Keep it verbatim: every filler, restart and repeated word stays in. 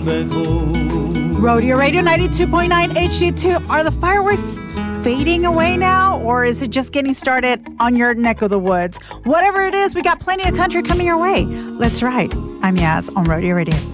back home. Rodeo Radio ninety-two point nine H D two. Are the fireworks fading away now, or is it just getting started on your neck of the woods? Whatever it is, we got plenty of country coming your way. Let's ride. I'm Yaz on Rodeo Radio.